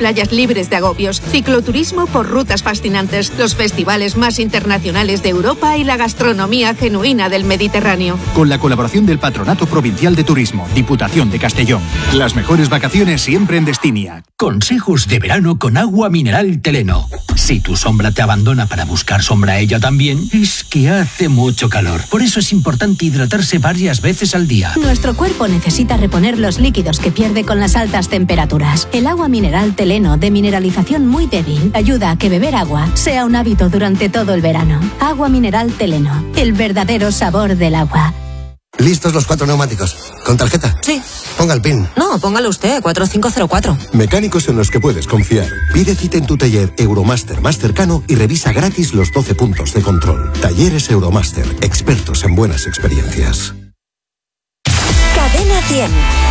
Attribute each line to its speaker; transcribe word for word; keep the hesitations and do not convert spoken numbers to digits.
Speaker 1: playas libres de agobios, cicloturismo por rutas fascinantes, los festivales más internacionales de Europa y la gastronomía genuina del Mediterráneo.
Speaker 2: Con la colaboración del Patronato Provincial de Turismo, Diputación de Castellón. Las mejores vacaciones siempre en Destinia.
Speaker 3: Consejos de verano con agua mineral Teleno. Si tu sombra te abandona para buscar sombra a ella también, es que hace mucho calor. Por eso es importante hidratarse varias veces al día.
Speaker 4: Nuestro cuerpo necesita reponer los líquidos que pierde con las altas temperaturas. El agua mineral Teleno, de mineralización muy débil, ayuda a que beber agua sea un hábito durante todo el verano. Agua mineral Teleno, el verdadero sabor del agua.
Speaker 5: ¿Listos los cuatro neumáticos? ¿Con tarjeta?
Speaker 6: Sí.
Speaker 5: Ponga el PIN.
Speaker 6: No, póngalo usted, cuatro cinco cero cuatro.
Speaker 5: Mecánicos en los que puedes confiar. Pide cita en tu taller Euromaster más cercano y revisa gratis los doce puntos de control. Talleres Euromaster, expertos en buenas experiencias.
Speaker 7: Cadena cien.